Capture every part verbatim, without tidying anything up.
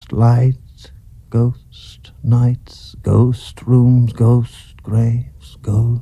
ghost light, ghost nights, ghost rooms, ghost graves, ghost.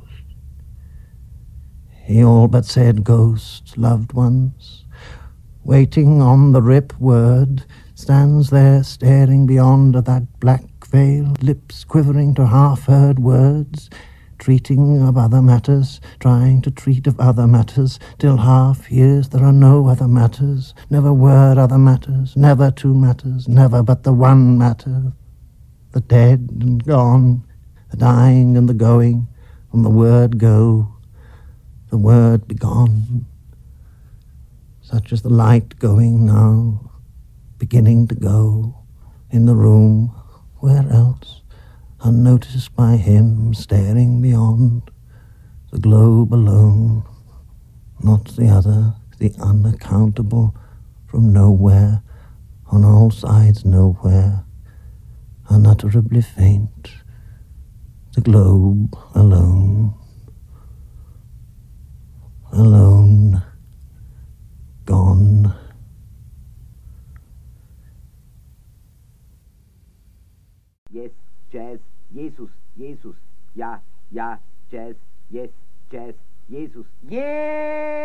He all but said ghost loved ones, waiting on the rip word, stands there staring beyond that black veil, lips quivering to half-heard words, treating of other matters, trying to treat of other matters, till half hears there are no other matters, never were other matters, never two matters, never but the one matter, the dead and gone, the dying and the going, from the word go, the word begone. Such is the light going now, beginning to go, in the room, where else, unnoticed by him, staring beyond, the globe alone, not the other, the unaccountable, from nowhere, on all sides nowhere, unutterably faint, the globe alone, alone, gone. Yes, Jazz, Jesus, Jesus, ja, ja, Jazz, yes, Jazz, Jesus, yeah!